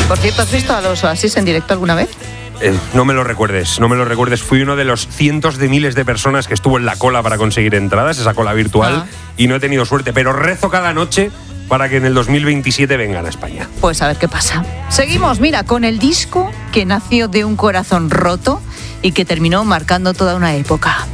Por cierto, ¿has visto a los Oasis en directo alguna vez? No me lo recuerdes. Fui uno de los cientos de miles de personas que estuvo en la cola para conseguir entradas, esa cola virtual, y no he tenido suerte, pero rezo cada noche para que en el 2027 vengan a España. Pues a ver qué pasa. Seguimos, mira, con el disco que nació de un corazón roto y que terminó marcando toda una época.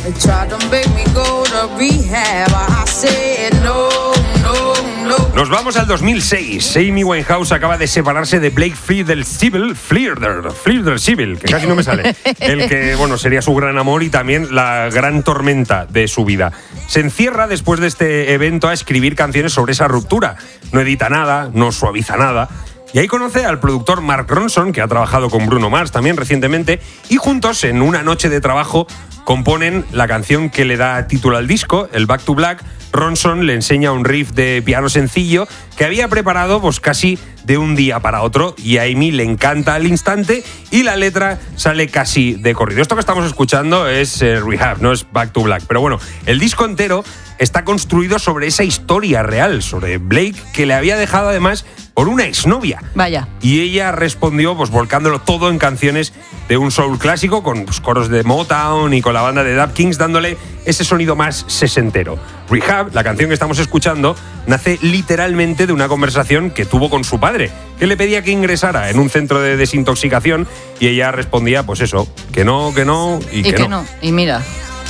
Nos vamos al 2006. Amy Winehouse acaba de separarse de Blake Fleetwood Civil, que casi no me sale. El que, sería su gran amor y también la gran tormenta de su vida. Se encierra después de este evento a escribir canciones sobre esa ruptura. No edita nada, no suaviza nada. Y ahí conoce al productor Mark Ronson, que ha trabajado con Bruno Mars también recientemente, y juntos, en una noche de trabajo, componen la canción que le da título al disco, el Back to Black. Ronson le enseña un riff de piano sencillo que había preparado casi de un día para otro, y a Amy le encanta al instante y la letra sale casi de corrido. Esto que estamos escuchando es Rehab, no es Back to Black, pero el disco entero está construido sobre esa historia real, sobre Blake, que le había dejado además por una exnovia. Vaya. Y ella respondió volcándolo todo en canciones de un soul clásico, con coros de Motown y con la banda de Dap Kings, dándole ese sonido más sesentero. Rehab, la canción que estamos escuchando, nace literalmente de una conversación que tuvo con su padre, que le pedía que ingresara en un centro de desintoxicación, y ella respondía, que no y que no. Y mira.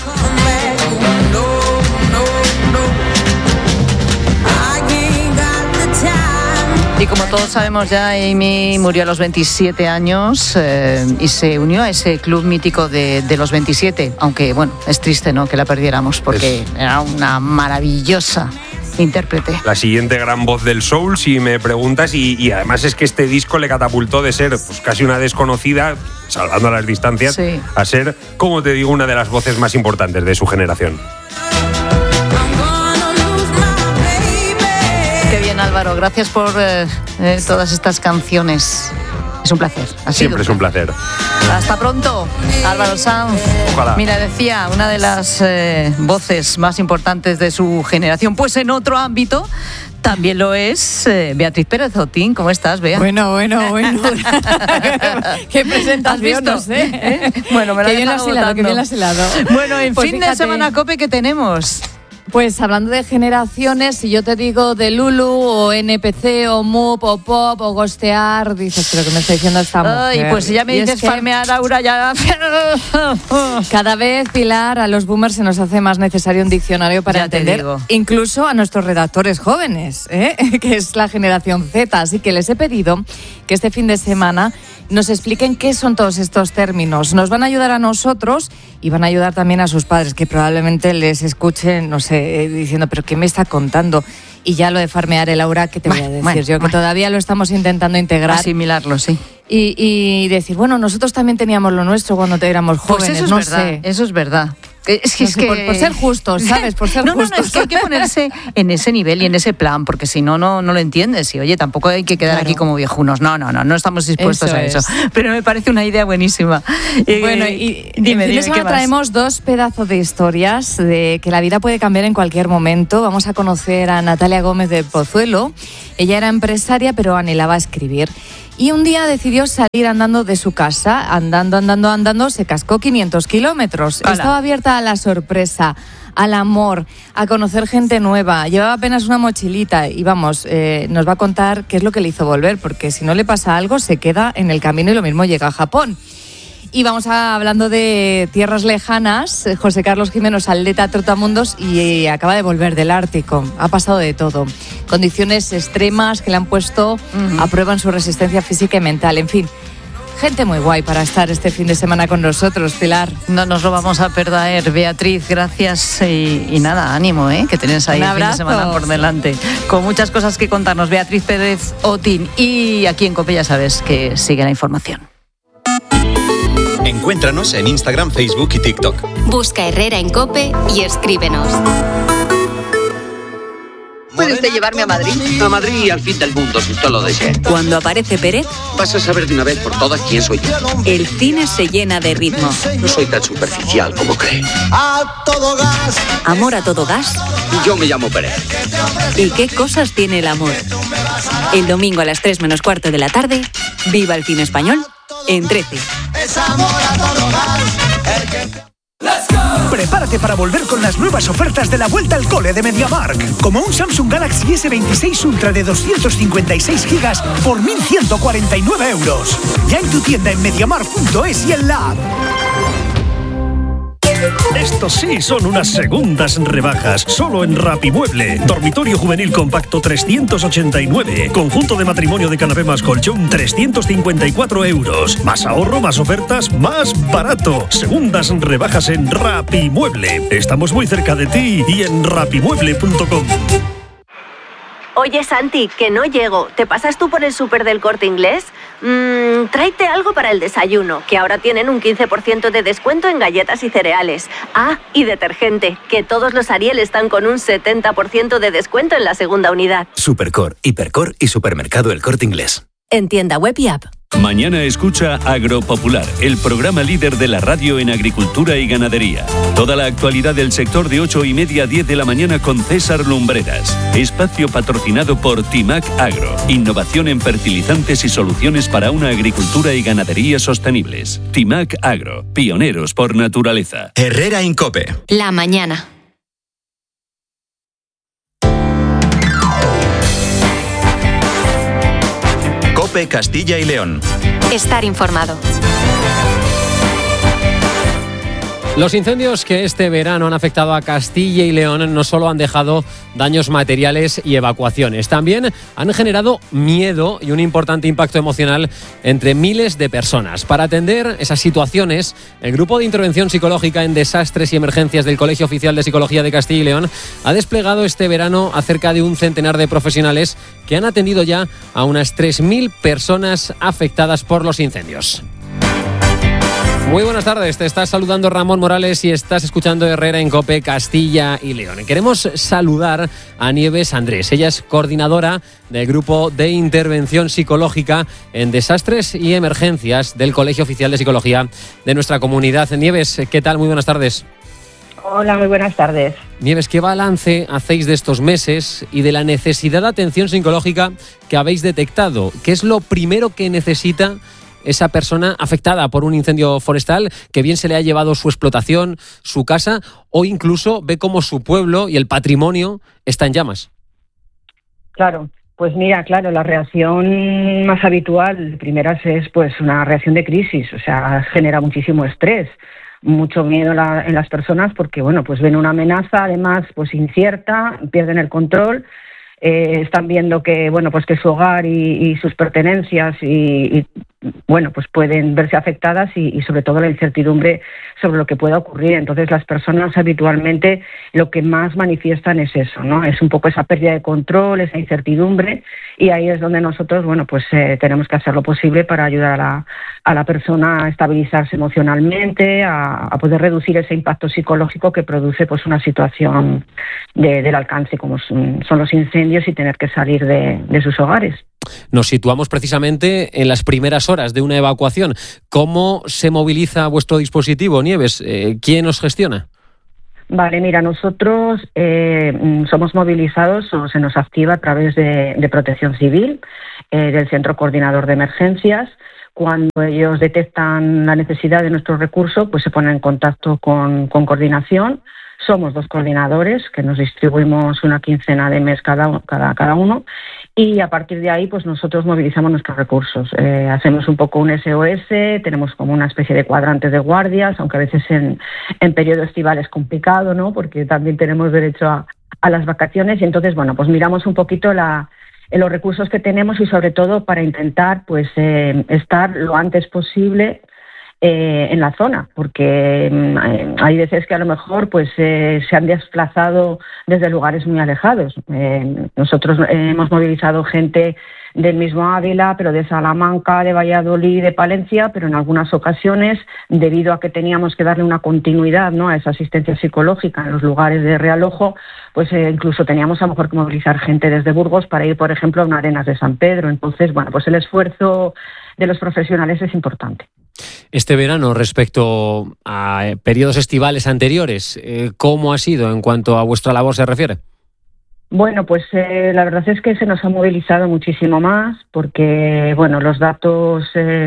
Y como todos sabemos ya, Amy murió a los 27 años y se unió a ese club mítico de los 27, aunque es triste, ¿no?, que la perdiéramos, porque era una maravillosa intérprete. La siguiente gran voz del soul, si me preguntas, y además es que este disco le catapultó de ser casi una desconocida, salvando las distancias, a ser, como te digo, una de las voces más importantes de su generación. Álvaro, gracias por todas estas canciones. Es un placer. Siempre es un placer. Hasta pronto, Álvaro Sanz. Ojalá. Mira, decía, una de las voces más importantes de su generación, pues en otro ámbito también lo es Beatriz Pérez Otín. ¿Cómo estás, Bea? Bueno. Qué presentación, no sé. Bueno, me la qué bien la has hilado. Bueno, en fin de semana COPE, ¿qué tenemos? Pues hablando de generaciones, si yo te digo de Lulu o NPC o MUP o Pop o Ghostear, dices, pero ¿qué me está diciendo esta mujer? Ay, pues si ya me dices farmear, Aura, ya... Cada vez, Pilar, a los boomers se nos hace más necesario un diccionario para entender, incluso a nuestros redactores jóvenes, que es la generación Z. Así que les he pedido que este fin de semana nos expliquen qué son todos estos términos. Nos van a ayudar a nosotros y van a ayudar también a sus padres, que probablemente les escuchen, no sé, diciendo, ¿pero qué me está contando? Y ya lo de farmear el aura, ¿qué te voy a decir? Yo que todavía lo estamos intentando integrar. Asimilarlo, sí. Y decir, nosotros también teníamos lo nuestro cuando éramos jóvenes. Pues eso es verdad, eso es verdad. Es que por ser justos, ¿sabes? Por ser justos. No, es que hay que ponerse en ese nivel y en ese plan, porque si no lo entiendes. Y oye, tampoco hay que quedar aquí como viejunos. No estamos dispuestos a eso. Pero me parece una idea buenísima. Bueno, y dime, traemos dos pedazos de historias de que la vida puede cambiar en cualquier momento. Vamos a conocer a Natalia Gómez de Pozuelo. Ella era empresaria, pero anhelaba escribir. Y un día decidió salir andando de su casa, andando, se cascó 500 kilómetros. Hola. Estaba abierta a la sorpresa, al amor, a conocer gente nueva. Llevaba apenas una mochilita y nos va a contar qué es lo que le hizo volver, porque si no le pasa algo se queda en el camino y lo mismo llega a Japón. Y hablando de tierras lejanas, José Carlos Jiménez, atleta trotamundos, y acaba de volver del Ártico. Ha pasado de todo. Condiciones extremas que le han puesto a prueba en su resistencia física y mental. En fin, gente muy guay para estar este fin de semana con nosotros, Pilar. No nos lo vamos a perder, Beatriz. Gracias y nada, ánimo, que tenés ahí el fin de semana por delante. Con muchas cosas que contarnos. Beatriz Pérez Otín. Y aquí en COPE ya sabes que sigue la información. Encuéntranos en Instagram, Facebook y TikTok. Busca Herrera en COPE y escríbenos. Puede usted llevarme a Madrid. A Madrid y al fin del mundo, si usted lo desea. Cuando aparece Pérez, vas a saber de una vez por todas quién soy yo. El cine se llena de ritmo. No soy tan superficial como cree. Amor a todo gas. Yo me llamo Pérez. ¿Y qué cosas tiene el amor? El domingo a las 3 menos cuarto de la tarde, viva el cine español en 13. Prepárate para volver con las nuevas ofertas de la vuelta al cole de MediaMarkt. Como un Samsung Galaxy S26 Ultra de 256 gigas por 1.149 euros. Ya en tu tienda en MediaMarkt.es y en la app. Estos sí son unas segundas rebajas, solo en Rapimueble. Dormitorio juvenil compacto 389. Conjunto de matrimonio de canapé más colchón 354 euros. Más ahorro, más ofertas, más barato. Segundas rebajas en Rapimueble. Estamos muy cerca de ti y en rapimueble.com. Oye, Santi, que no llego. ¿Te pasas tú por el súper del Corte Inglés? Tráete algo para el desayuno, que ahora tienen un 15% de descuento en galletas y cereales. Ah, y detergente, que todos los Ariel están con un 70% de descuento en la segunda unidad. Supercor, Hipercor y Supermercado El Corte Inglés. En tienda web y app. Mañana escucha Agropopular, el programa líder de la radio en agricultura y ganadería. Toda la actualidad del sector de 8:30 a 10 de la mañana con César Lumbreras. Espacio patrocinado por Timac Agro. Innovación en fertilizantes y soluciones para una agricultura y ganadería sostenibles. Timac Agro, pioneros por naturaleza. Herrera Incope. La mañana. COPE Castilla y León. Estar informado. Los incendios que este verano han afectado a Castilla y León no solo han dejado daños materiales y evacuaciones, también han generado miedo y un importante impacto emocional entre miles de personas. Para atender esas situaciones, el Grupo de Intervención Psicológica en Desastres y Emergencias del Colegio Oficial de Psicología de Castilla y León ha desplegado este verano a cerca de un centenar de profesionales que han atendido ya a unas 3.000 personas afectadas por los incendios. Muy buenas tardes, te está saludando Ramón Morales y estás escuchando Herrera en COPE Castilla y León. Queremos saludar a Nieves Andrés, ella es coordinadora del Grupo de Intervención Psicológica en Desastres y Emergencias del Colegio Oficial de Psicología de nuestra comunidad. Nieves, ¿qué tal? Muy buenas tardes. Hola, muy buenas tardes. Nieves, ¿qué balance hacéis de estos meses y de la necesidad de atención psicológica que habéis detectado? ¿Qué es lo primero que necesita esa persona afectada por un incendio forestal, que bien se le ha llevado su explotación, su casa, o incluso ve cómo su pueblo y el patrimonio está en llamas? Claro, pues mira, la reacción más habitual, primeras, es pues una reacción de crisis, o sea, genera muchísimo estrés, mucho miedo en las personas porque, bueno, pues ven una amenaza, además, pues incierta, pierden el control. Están viendo que, bueno, pues que su hogar y sus pertenencias y bueno, pues pueden verse afectadas y sobre todo la incertidumbre sobre lo que pueda ocurrir. Entonces las personas habitualmente lo que más manifiestan es eso, ¿no? Es un poco esa pérdida de control, esa incertidumbre, y ahí es donde nosotros, bueno, pues tenemos que hacer lo posible para ayudar a la persona a estabilizarse emocionalmente, a poder reducir ese impacto psicológico que produce pues una situación del alcance como son los incendios y tener que salir de sus hogares. Nos situamos precisamente en las primeras horas de una evacuación. ¿Cómo se moviliza vuestro dispositivo, Nieves? ¿Quién os gestiona? Vale, mira, nosotros somos movilizados o se nos activa a través de Protección Civil, del Centro Coordinador de Emergencias. Cuando ellos detectan la necesidad de nuestro recurso, pues se ponen en contacto con Coordinación. Somos 2 coordinadores que nos distribuimos una quincena de mes cada uno, y a partir de ahí pues nosotros movilizamos nuestros recursos. Hacemos un poco un SOS, tenemos como una especie de cuadrantes de guardias, aunque a veces en periodo estival es complicado, ¿no? Porque también tenemos derecho a las vacaciones, y entonces, bueno, pues miramos un poquito los recursos que tenemos y sobre todo para intentar pues estar lo antes posible en la zona, porque hay veces que a lo mejor pues se han desplazado desde lugares muy alejados. Nosotros hemos movilizado gente del mismo Ávila, pero de Salamanca, de Valladolid, de Palencia, pero en algunas ocasiones, debido a que teníamos que darle una continuidad, ¿no?, a esa asistencia psicológica en los lugares de realojo, pues incluso teníamos a lo mejor que movilizar gente desde Burgos para ir, por ejemplo, a una Arenas de San Pedro. Entonces, bueno, pues el esfuerzo de los profesionales es importante. Este verano, respecto a periodos estivales anteriores, ¿cómo ha sido en cuanto a vuestra labor se refiere? Bueno, pues la verdad es que se nos ha movilizado muchísimo más porque, bueno, los datos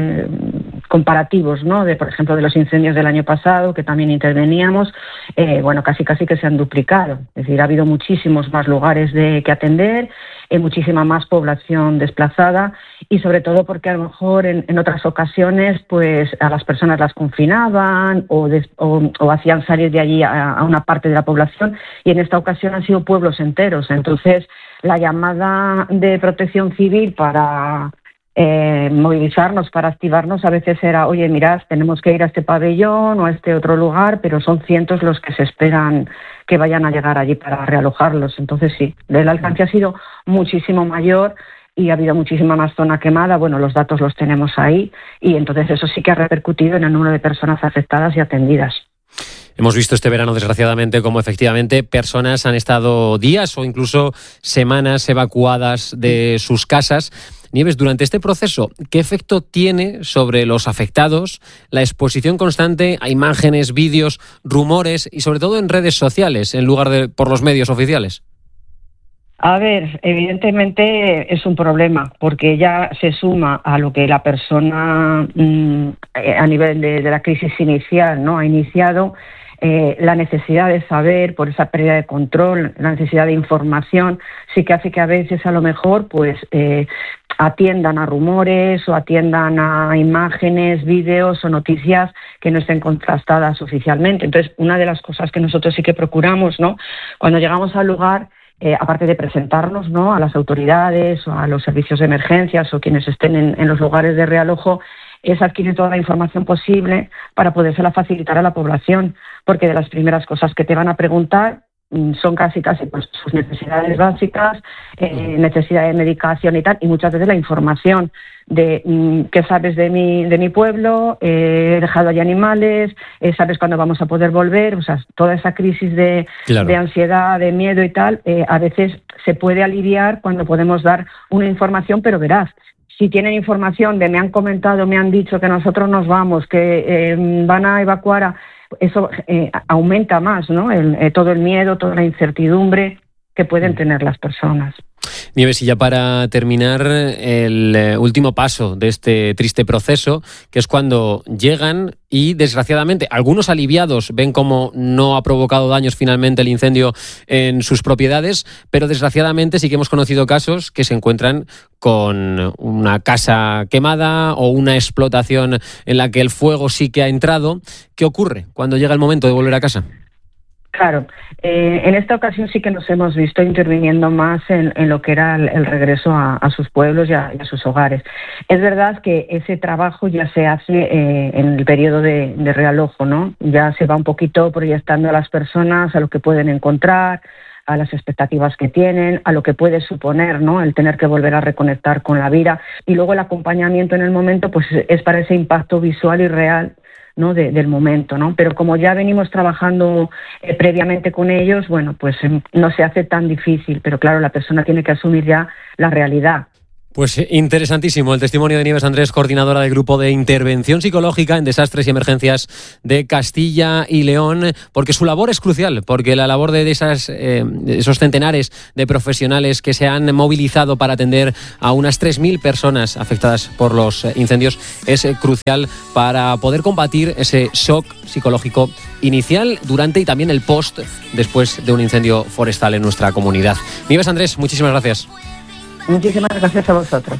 comparativos, ¿no?, de, por ejemplo, de los incendios del año pasado, que también interveníamos, bueno, casi que se han duplicado. Es decir, ha habido muchísimos más lugares que atender, muchísima más población desplazada y sobre todo porque a lo mejor en otras ocasiones pues a las personas las confinaban o hacían salir de allí a una parte de la población, y en esta ocasión han sido pueblos enteros. Entonces la llamada de Protección Civil para movilizarnos, para activarnos, a veces era: oye, mirad, tenemos que ir a este pabellón o a este otro lugar, pero son cientos los que se esperan que vayan a llegar allí para realojarlos. Entonces sí, el alcance ha sido muchísimo mayor y ha habido muchísima más zona quemada. Bueno, los datos los tenemos ahí y entonces eso sí que ha repercutido en el número de personas afectadas y atendidas. Hemos visto este verano, desgraciadamente, cómo efectivamente personas han estado días o incluso semanas evacuadas de sus casas. Nieves, durante este proceso, ¿qué efecto tiene sobre los afectados la exposición constante a imágenes, vídeos, rumores y sobre todo en redes sociales en lugar de por los medios oficiales? A ver, evidentemente es un problema porque ya se suma a lo que la persona a nivel de la crisis inicial, ¿no?, ha iniciado. La necesidad de saber, por esa pérdida de control, la necesidad de información, sí que hace que a veces a lo mejor pues atiendan a rumores o atiendan a imágenes, vídeos o noticias que no estén contrastadas oficialmente. Entonces, una de las cosas que nosotros sí que procuramos, ¿no?, cuando llegamos al lugar, aparte de presentarnos, ¿no?, a las autoridades o a los servicios de emergencias o quienes estén en los lugares de realojo, es adquirir toda la información posible para podérsela facilitar a la población, porque de las primeras cosas que te van a preguntar son casi pues sus necesidades básicas, necesidad de medicación y tal, y muchas veces la información de qué sabes de mi pueblo, he dejado allí animales, sabes cuándo vamos a poder volver. O sea, toda esa crisis de ansiedad, de miedo y tal, a veces se puede aliviar cuando podemos dar una información, pero veraz. Si tienen información de me han comentado, me han dicho que nosotros nos vamos, que van a evacuar, eso aumenta más, ¿no?, todo el miedo, toda la incertidumbre que pueden tener las personas. Nieves, y ya para terminar, el último paso de este triste proceso, que es cuando llegan y, desgraciadamente, algunos aliviados ven cómo no ha provocado daños finalmente el incendio en sus propiedades, pero desgraciadamente sí que hemos conocido casos que se encuentran con una casa quemada o una explotación en la que el fuego sí que ha entrado. ¿Qué ocurre cuando llega el momento de volver a casa? Claro, en esta ocasión sí que nos hemos visto interviniendo más en lo que era el regreso a sus pueblos y a sus hogares. Es verdad que ese trabajo ya se hace en el periodo de realojo, ¿no? Ya se va un poquito proyectando a las personas a lo que pueden encontrar, a las expectativas que tienen, a lo que puede suponer, ¿no?, el tener que volver a reconectar con la vida. Y luego el acompañamiento en el momento pues es para ese impacto visual y real, ¿no?, del momento, ¿no? Pero como ya venimos trabajando previamente con ellos, bueno, pues no se hace tan difícil, pero claro, la persona tiene que asumir ya la realidad. Pues interesantísimo el testimonio de Nieves Andrés, coordinadora del Grupo de Intervención Psicológica en Desastres y Emergencias de Castilla y León, porque su labor es crucial, porque la labor de esos centenares de profesionales que se han movilizado para atender a unas 3.000 personas afectadas por los incendios es crucial para poder combatir ese shock psicológico inicial, durante y también el post, después de un incendio forestal en nuestra comunidad. Nieves Andrés, muchísimas gracias. Muchísimas gracias a vosotros.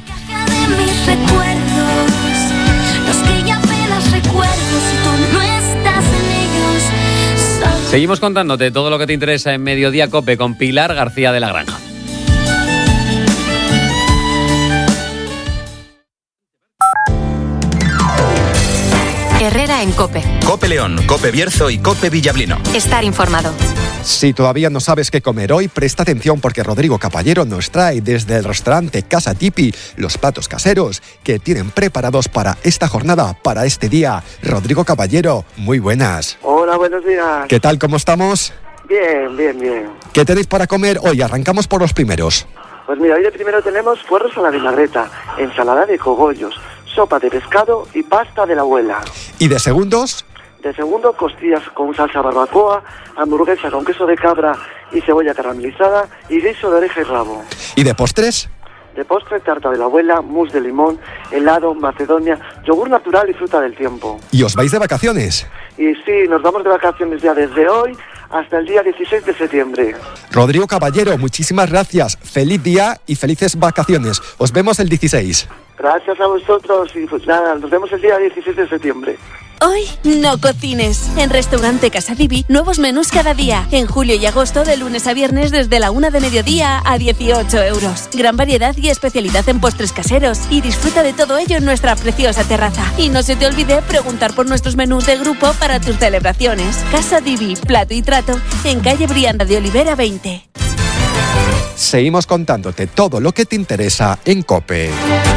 Seguimos contándote todo lo que te interesa en Mediodía COPE con Pilar García de la Granja. Herrera en COPE. COPE León, COPE Bierzo y COPE Villablino. Estar informado. Si todavía no sabes qué comer hoy, presta atención porque Rodrigo Caballero nos trae desde el restaurante Casa Tipi los platos caseros que tienen preparados para esta jornada, para este día. Rodrigo Caballero, muy buenas. Hola, buenos días. ¿Qué tal? ¿Cómo estamos? Bien, bien, bien. ¿Qué tenéis para comer hoy? Arrancamos por los primeros. Pues mira, hoy de primero tenemos puerros a la vinagreta, ensalada de cogollos, sopa de pescado y pasta de la abuela. ¿Y de segundos? De segundo, costillas con salsa barbacoa, hamburguesa con queso de cabra y cebolla caramelizada y guiso de oreja y rabo. ¿Y de postres? De postre, tarta de la abuela, mousse de limón, helado, macedonia, yogur natural y fruta del tiempo. ¿Y os vais de vacaciones? Y sí, nos vamos de vacaciones ya desde hoy hasta el día 16 de septiembre. Rodrigo Caballero, muchísimas gracias. Feliz día y felices vacaciones. Os vemos el 16. Gracias a vosotros y pues nada, nos vemos el día 16 de septiembre. Hoy no cocines. En Restaurante Casa Divi, nuevos menús cada día. En julio y agosto, de lunes a viernes, desde la 1 de mediodía a 18 euros. Gran variedad y especialidad en postres caseros. Y disfruta de todo ello en nuestra preciosa terraza. Y no se te olvide preguntar por nuestros menús de grupo para tus celebraciones. Casa Divi, plato y trato, en calle Brianda de Olivera 20. Seguimos contándote todo lo que te interesa en COPE.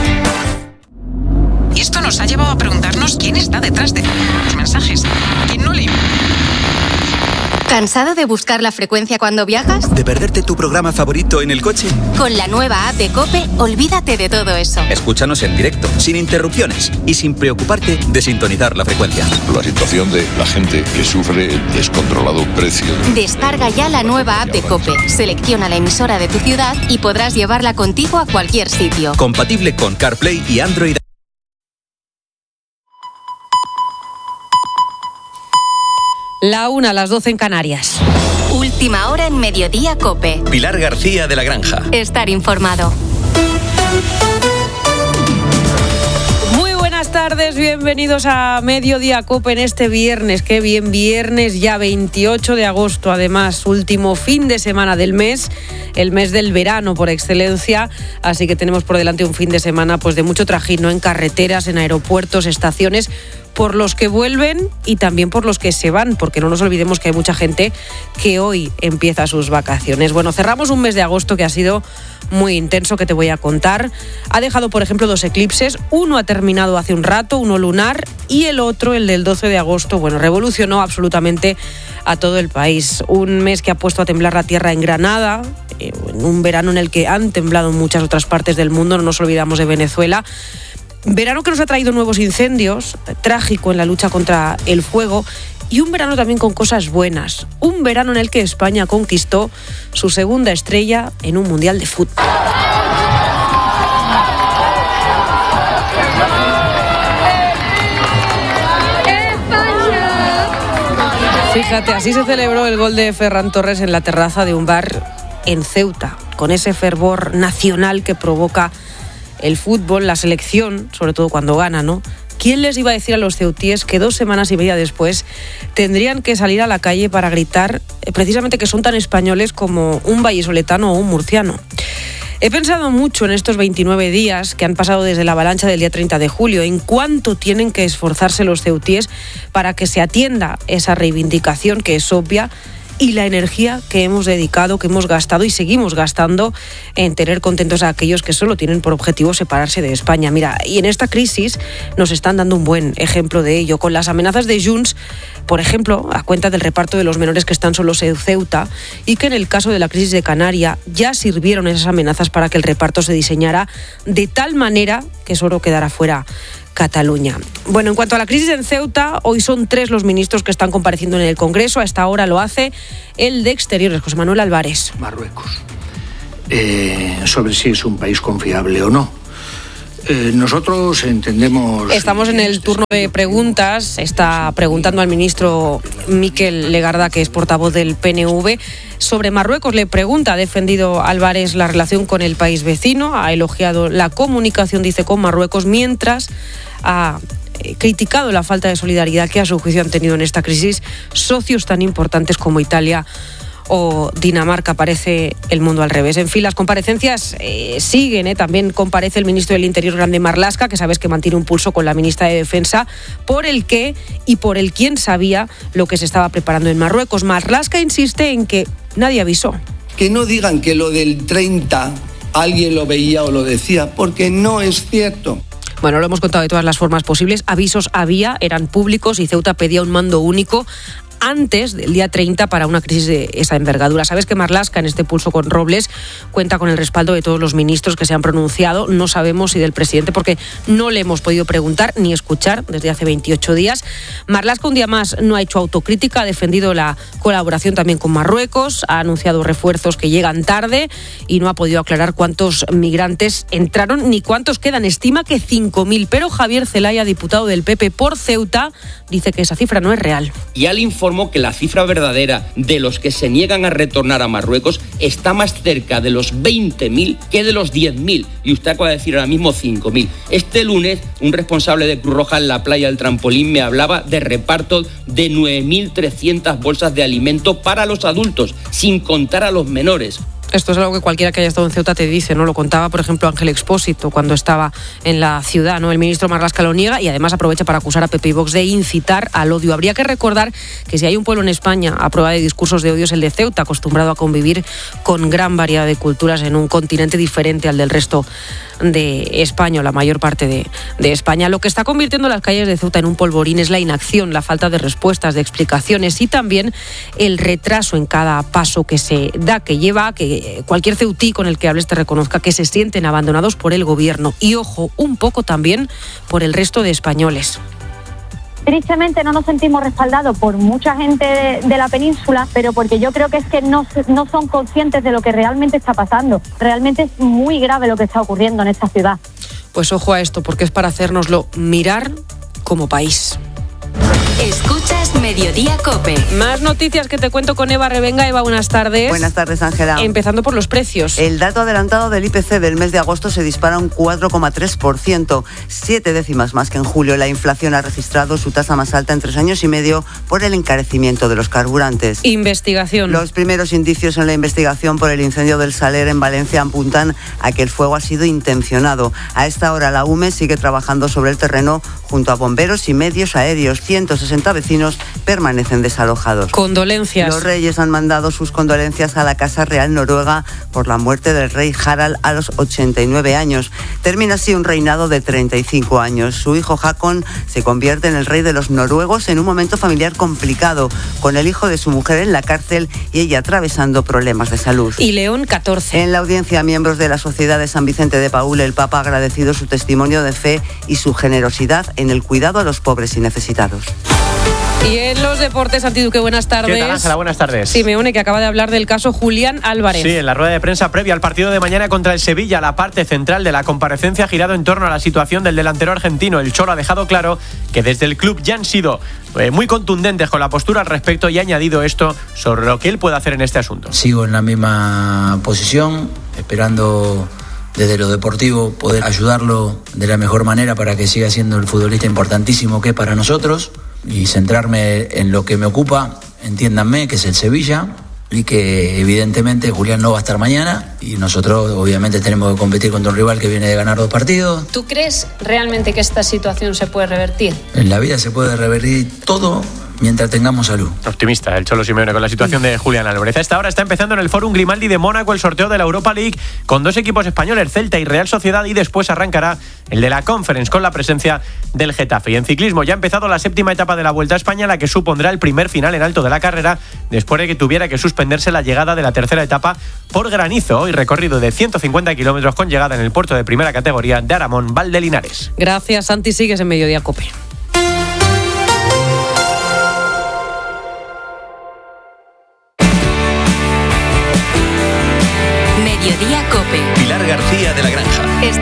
Y esto nos ha llevado a preguntarnos quién está detrás de los mensajes. ¿Quién no lee? ¿Cansado de buscar la frecuencia cuando viajas? ¿De perderte tu programa favorito en el coche? Con la nueva app de COPE, olvídate de todo eso. Escúchanos en directo, sin interrupciones y sin preocuparte de sintonizar la frecuencia. La situación de la gente que sufre el descontrolado precio. Descarga ya la nueva app de COPE, selecciona la emisora de tu ciudad y podrás llevarla contigo a cualquier sitio. Compatible con CarPlay y Android. La 1, las 12 en Canarias. Última hora en Mediodía COPE. Pilar García de la Granja. Estar informado. Muy buenas tardes, bienvenidos a Mediodía COPE en este viernes. Qué bien, viernes ya 28 de agosto, además, último fin de semana del mes, el mes del verano por excelencia, así que tenemos por delante un fin de semana pues de mucho trajín, ¿no? En carreteras, en aeropuertos, estaciones, por los que vuelven y también por los que se van, porque no nos olvidemos que hay mucha gente que hoy empieza sus vacaciones. Bueno, cerramos un mes de agosto que ha sido muy intenso, que te voy a contar. Ha dejado, por ejemplo, 2 eclipses. Uno ha terminado hace un rato, uno lunar, y el otro, el del 12 de agosto, bueno, revolucionó absolutamente a todo el país. Un mes que ha puesto a temblar la tierra en Granada, en un verano en el que han temblado en muchas otras partes del mundo, no nos olvidamos de Venezuela. Verano que nos ha traído nuevos incendios, trágico en la lucha contra el fuego, y un verano también con cosas buenas. Un verano en el que España conquistó su segunda estrella en un mundial de fútbol. Fíjate, así se celebró el gol de Ferran Torres en la terraza de un bar en Ceuta, con ese fervor nacional que provoca el fútbol, la selección, sobre todo cuando gana, ¿no? ¿Quién les iba a decir a los ceutíes que 2 semanas y media después tendrían que salir a la calle para gritar precisamente que son tan españoles como un vallisoletano o un murciano? He pensado mucho en estos 29 días que han pasado desde la avalancha del día 30 de julio, en cuánto tienen que esforzarse los ceutíes para que se atienda esa reivindicación que es obvia, y la energía que hemos dedicado, que hemos gastado y seguimos gastando en tener contentos a aquellos que solo tienen por objetivo separarse de España. Mira, y en esta crisis nos están dando un buen ejemplo de ello, con las amenazas de Junts, por ejemplo, a cuenta del reparto de los menores que están solos en Ceuta, y que en el caso de la crisis de Canarias ya sirvieron esas amenazas para que el reparto se diseñara de tal manera que solo quedara fuera Cataluña. Bueno, en cuanto a la crisis en Ceuta, hoy son 3 los ministros que están compareciendo en el Congreso. A esta hora lo hace el de Exteriores, José Manuel Álvarez. Marruecos. Sobre si es un país confiable o no. Nosotros entendemos... Estamos en el turno de preguntas. Está preguntando al ministro Miquel Legarda, que es portavoz del PNV, sobre Marruecos. Le pregunta, ha defendido Álvarez la relación con el país vecino, ha elogiado la comunicación, dice, con Marruecos, mientras ha criticado la falta de solidaridad que a su juicio han tenido en esta crisis socios tan importantes como Italia o Dinamarca. Parece el mundo al revés. En fin, las comparecencias siguen. También comparece el ministro del Interior, Grande Marlaska, que sabes que mantiene un pulso con la ministra de Defensa por el qué y por el quién sabía lo que se estaba preparando en Marruecos. Marlaska insiste en que nadie avisó. Que no digan que lo del 30 alguien lo veía o lo decía, porque no es cierto. Bueno, lo hemos contado de todas las formas posibles. Avisos había, eran públicos, y Ceuta pedía un mando único antes del día 30 para una crisis de esa envergadura. Sabes que Marlaska, en este pulso con Robles, cuenta con el respaldo de todos los ministros que se han pronunciado. No sabemos si del presidente, porque no le hemos podido preguntar ni escuchar desde hace 28 días. Marlaska, un día más, no ha hecho autocrítica, ha defendido la colaboración también con Marruecos, ha anunciado refuerzos que llegan tarde y no ha podido aclarar cuántos migrantes entraron ni cuántos quedan. Estima que 5.000, pero Javier Zelaya, diputado del PP por Ceuta, dice que esa cifra no es real. Y al informó que la cifra verdadera de los que se niegan a retornar a Marruecos está más cerca de los 20.000 que de los 10.000. Y usted acaba de decir ahora mismo 5.000. Este lunes, un responsable de Cruz Roja en la playa del Trampolín me hablaba de reparto de 9.300 bolsas de alimento para los adultos, sin contar a los menores. Esto es algo que cualquiera que haya estado en Ceuta te dice, ¿no? Lo contaba, por ejemplo, Ángel Expósito cuando estaba en la ciudad, ¿no? El ministro Marlaska lo niega y además aprovecha para acusar a PP y Vox de incitar al odio. Habría que recordar que si hay un pueblo en España a prueba de discursos de odio es el de Ceuta, acostumbrado a convivir con gran variedad de culturas en un continente diferente al del resto de España, o la mayor parte de España. Lo que está convirtiendo las calles de Ceuta en un polvorín es la inacción, la falta de respuestas, de explicaciones y también el retraso en cada paso que se da, que lleva a que cualquier ceutí con el que hables te reconozca que se sienten abandonados por el gobierno y, ojo, un poco también por el resto de españoles. Tristemente no nos sentimos respaldados por mucha gente de la península, pero porque yo creo que es que no son conscientes de lo que realmente está pasando. Realmente es muy grave lo que está ocurriendo en esta ciudad. Pues ojo a esto, porque es para hacérnoslo mirar como país. Escuchas Mediodía COPE. Más noticias que te cuento con Eva Revenga. Eva, buenas tardes. Buenas tardes, Ángela. Empezando por los precios. El dato adelantado del IPC del mes de agosto se dispara un 4,3%, 7 décimas más que en julio. La inflación ha registrado su tasa más alta en 3 años y medio por el encarecimiento de los carburantes. Investigación. Los primeros indicios en la investigación por el incendio del Saler en Valencia apuntan a que el fuego ha sido intencionado. A esta hora la UME sigue trabajando sobre el terreno junto a bomberos y medios aéreos. 160 vecinos permanecen desalojados. Condolencias. Los reyes han mandado sus condolencias a la Casa Real Noruega por la muerte del rey Harald a los 89 años. Termina así un reinado de 35 años. Su hijo Håkon se convierte en el rey de los noruegos en un momento familiar complicado, con el hijo de su mujer en la cárcel y ella atravesando problemas de salud. Y León 14. En la audiencia, miembros de la Sociedad de San Vicente de Paúl, el Papa ha agradecido su testimonio de fe y su generosidad en el cuidado a los pobres y necesitados. Y en los deportes, Santiduque, buenas tardes. ¿Qué tal, Ángela? Buenas tardes. Simeone, que acaba de hablar del caso Julián Álvarez. Sí, en la rueda de prensa previa al partido de mañana contra el Sevilla, la parte central de la comparecencia ha girado en torno a la situación del delantero argentino. El Cholo ha dejado claro que desde el club ya han sido muy contundentes con la postura al respecto y ha añadido esto sobre lo que él puede hacer en este asunto. Sigo en la misma posición, esperando desde lo deportivo poder ayudarlo de la mejor manera para que siga siendo el futbolista importantísimo que es para nosotros, y centrarme en lo que me ocupa, entiéndanme, que es el Sevilla, y que evidentemente Julián no va a estar mañana y nosotros obviamente tenemos que competir contra un rival que viene de ganar 2 partidos. ¿Tú crees realmente que esta situación se puede revertir? En la vida se puede revertir todo mientras tengamos salud. Optimista el Cholo Simeone con la situación de Julián Álvarez. A esta hora está empezando en el Fórum Grimaldi de Mónaco el sorteo de la Europa League con 2 equipos españoles, Celta y Real Sociedad, y después arrancará el de la Conference con la presencia del Getafe. Y en ciclismo ya ha empezado la 7ª etapa de la Vuelta a España, la que supondrá el primer final en alto de la carrera después de que tuviera que suspenderse la llegada de la 3ª etapa por granizo. Hoy recorrido de 150 kilómetros con llegada en el puerto de primera categoría de Aramón, Valdelinares. Gracias, Santi. Sigues en Mediodía COPE. Mediodía COPE. Pilar García de la Granja.